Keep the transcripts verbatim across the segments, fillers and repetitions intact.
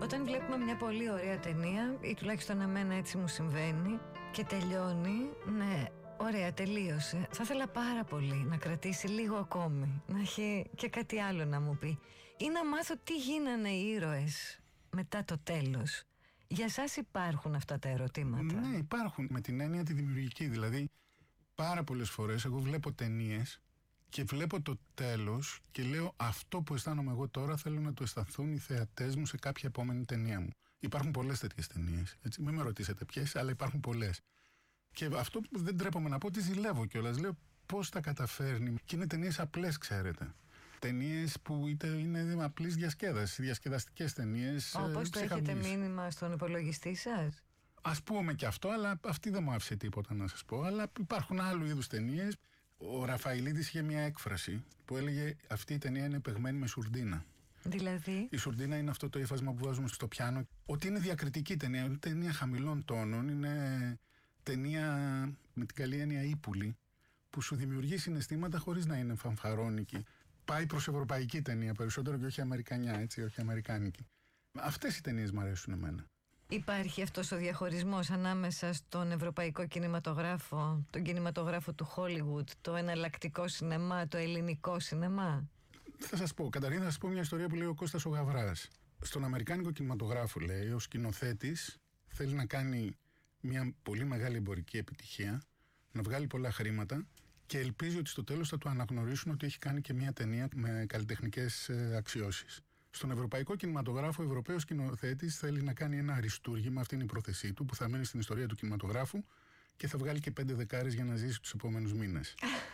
Όταν βλέπουμε μια πολύ ωραία ταινία, ή τουλάχιστον εμένα έτσι μου συμβαίνει, και τελειώνει, ναι, ωραία, τελείωσε, θα ήθελα πάρα πολύ να κρατήσει λίγο ακόμη, να έχει και κάτι άλλο να μου πει, ή να μάθω τι γίνανε οι ήρωες μετά το τέλος. Για σας υπάρχουν αυτά τα ερωτήματα? Ναι, υπάρχουν, με την έννοια τη δημιουργική. Δηλαδή, πάρα πολλές φορές εγώ βλέπω ταινίες και βλέπω το τέλος και λέω, αυτό που αισθάνομαι εγώ τώρα θέλω να το αισθανθούν οι θεατές μου σε κάποια επόμενη ταινία μου. Υπάρχουν πολλές τέτοιες ταινίες. Έτσι. Μην με ρωτήσετε ποιες, αλλά υπάρχουν πολλές. Και αυτό που δεν τρέπομαι να πω, τη ζηλεύω κιόλας. Λέω, πώς τα καταφέρνει. Και είναι ταινίες απλές, ξέρετε. Ταινίες που είτε είναι απλής διασκέδαση, διασκεδαστικές ταινίες. Όπως το έχετε μήνυμα στον υπολογιστή σας? Ας πούμε και αυτό, αλλά αυτή δεν μου άφησε τίποτα να σας πω. Αλλά υπάρχουν άλλου είδους ταινίες. Ο Ραφαηλίδης είχε μια έκφραση που έλεγε, αυτή η ταινία είναι παιγμένη με σουρντίνα. Δηλαδή? Η σουρντίνα είναι αυτό το ύφασμα που βάζουμε στο πιάνο. Ότι είναι διακριτική ταινία, είναι ταινία χαμηλών τόνων, είναι ταινία με την καλή έννοια ύπουλη, που σου δημιουργεί συναισθήματα χωρίς να είναι φανφαρώνικη. Πάει προς ευρωπαϊκή ταινία περισσότερο και όχι αμερικανιά, έτσι, όχι αμερικάνικη. Αυτές οι ταινίες μου αρέσουν εμένα. Υπάρχει αυτός ο διαχωρισμός ανάμεσα στον ευρωπαϊκό κινηματογράφο, τον κινηματογράφο του Hollywood, το εναλλακτικό σινεμά, το ελληνικό σινεμά? Θα σας πω, καταρχήν θα σας πω μια ιστορία που λέει ο Κώστας ο Γαβράς. Στον αμερικάνικο κινηματογράφο, λέει, ο σκηνοθέτης θέλει να κάνει μια πολύ μεγάλη εμπορική επιτυχία, να βγάλει πολλά χρήματα και ελπίζει ότι στο τέλος θα του αναγνωρίσουν ότι έχει κάνει και μια ταινία με καλλιτεχνικές αξιώσεις. Στον ευρωπαϊκό κινηματογράφο, ο Ευρωπαίος σκηνοθέτης θέλει να κάνει ένα αριστούργημα, αυτή είναι η πρόθεσή του, που θα μείνει στην ιστορία του κινηματογράφου και θα βγάλει και πέντε δεκάρες για να ζήσει τους επόμενους μήνες.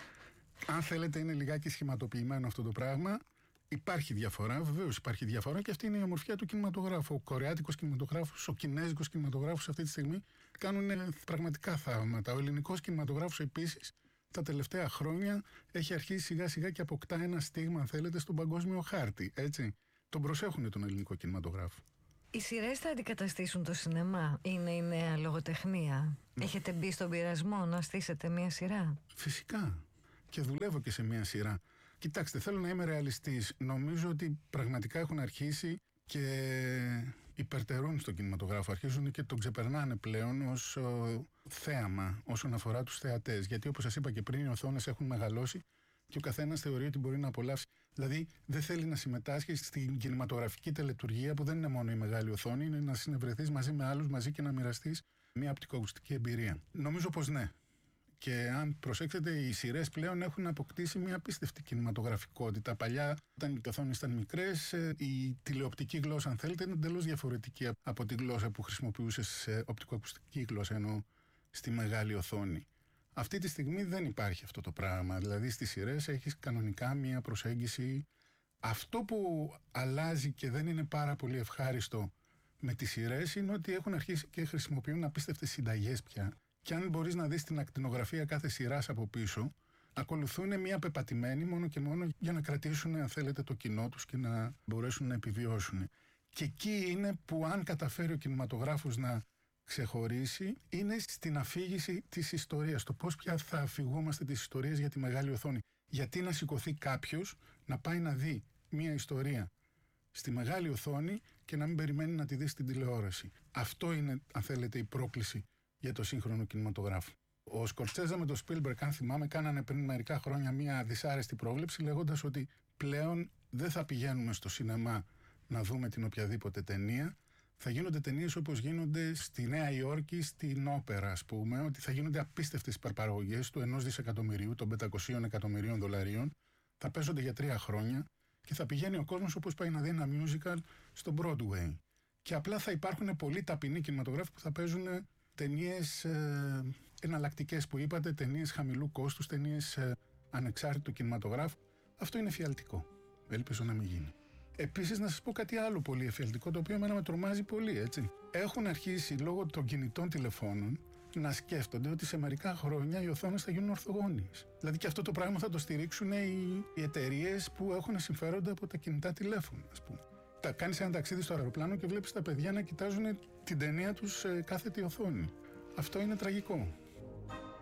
Αν θέλετε, είναι λιγάκι σχηματοποιημένο αυτό το πράγμα. Υπάρχει διαφορά, βεβαίως υπάρχει διαφορά, και αυτή είναι η ομορφιά του κινηματογράφου. Ο κορεάτικος κινηματογράφος, ο κινέζικος κινηματογράφος αυτή τη στιγμή κάνουν πραγματικά θαύματα. Ο ελληνικός κινηματογράφος επίσης τα τελευταία χρόνια έχει αρχίσει σιγά σιγά και αποκτά ένα στίγμα, αν θέλετε, στον παγκόσμιο χάρτη. Έτσι. Τον προσέχουν τον ελληνικό κινηματογράφο. Οι σειρές θα αντικαταστήσουν το σινεμά? Είναι η νέα λογοτεχνία? Ναι. Έχετε μπει στον πειρασμό να στήσετε μια σειρά? Φυσικά. Και δουλεύω και σε μια σειρά. Κοιτάξτε, θέλω να είμαι ρεαλιστής. Νομίζω ότι πραγματικά έχουν αρχίσει και υπερτερούν στον κινηματογράφο. Αρχίζουν και τον ξεπερνάνε πλέον ως ο, θέαμα όσον αφορά τους θεατές. Γιατί, όπως σας είπα και πριν, οι οθόνες έχουν μεγαλώσει και ο καθένας θεωρεί ότι μπορεί να απολαύσει. Δηλαδή, δεν θέλει να συμμετάσχει στην κινηματογραφική τελετουργία, που δεν είναι μόνο η μεγάλη οθόνη, είναι να συνευρεθείς μαζί με άλλους, μαζί και να μοιραστείς μια οπτικοακουστική εμπειρία. Νομίζω πως ναι. Και αν προσέξετε, οι σειρές πλέον έχουν αποκτήσει μια απίστευτη κινηματογραφικότητα. Παλιά, όταν οι οθόνες ήταν μικρές, η τηλεοπτική γλώσσα, αν θέλετε, είναι εντελώς διαφορετική από τη γλώσσα που χρησιμοποιούσες σε οπτικοακουστική γλώσσα, ενώ στη μεγάλη οθόνη. Αυτή τη στιγμή δεν υπάρχει αυτό το πράγμα. Δηλαδή, στις σειρές έχεις κανονικά μια προσέγγιση. Αυτό που αλλάζει και δεν είναι πάρα πολύ ευχάριστο με τις σειρές είναι ότι έχουν αρχίσει και χρησιμοποιούν απίστευτες συνταγές πια. Και αν μπορείς να δεις την ακτινογραφία κάθε σειράς από πίσω, ακολουθούν μια πεπατημένη μόνο και μόνο για να κρατήσουν, αν θέλετε, το κοινό τους και να μπορέσουν να επιβιώσουν. Και εκεί είναι που, αν καταφέρει ο κινηματογράφος να ξεχωρίσει, είναι στην αφήγηση της ιστορίας. Το πώς πια θα αφηγούμαστε τις ιστορίες για τη μεγάλη οθόνη. Γιατί να σηκωθεί κάποιος να πάει να δει μια ιστορία στη μεγάλη οθόνη και να μην περιμένει να τη δει στην τηλεόραση. Αυτό είναι, αν θέλετε, η πρόκληση για το σύγχρονο κινηματογράφο. Ο Σκορτσέζε με τον Σπίλμπεργκ, αν θυμάμαι, κάνανε πριν μερικά χρόνια μια δυσάρεστη πρόβλεψη, λέγοντας ότι πλέον δεν θα πηγαίνουμε στο σινεμά να δούμε την οποιαδήποτε ταινία. Θα γίνονται ταινίες όπως γίνονται στη Νέα Υόρκη, στην όπερα, ας πούμε, ότι θα γίνονται απίστευτες υπερπαραγωγές του ενός δισεκατομμυρίου, των πεντακοσίων εκατομμυρίων δολαρίων, θα παίζονται για τρία χρόνια και θα πηγαίνει ο κόσμος όπως πάει να δει ένα musical στο Broadway. Και απλά θα υπάρχουν πολλοί ταπεινοί κινηματογράφοι που θα παίζουν ταινίες ε, εναλλακτικές που είπατε, ταινίες χαμηλού κόστους, ταινίες ε, ανεξάρτητου κινηματογράφου. Αυτό είναι εφιαλτικό. Ελπίζω να μην γίνει. Επίσης, να σας πω κάτι άλλο πολύ εφιαλτικό, το οποίο εμένα με τρομάζει πολύ, έτσι. Έχουν αρχίσει λόγω των κινητών τηλεφώνων να σκέφτονται ότι σε μερικά χρόνια οι οθόνες θα γίνουν ορθογώνιες. Δηλαδή και αυτό το πράγμα θα το στηρίξουν οι, οι εταιρείες που έχουν συμφέροντα από τα κινητά τηλέφωνα, ας πούμε. Τα κάνεις ένα ταξίδι στο αεροπλάνο και βλέπεις τα παιδιά να κοιτάζουν την ταινία τους σε κάθετη οθόνη. Αυτό είναι τραγικό.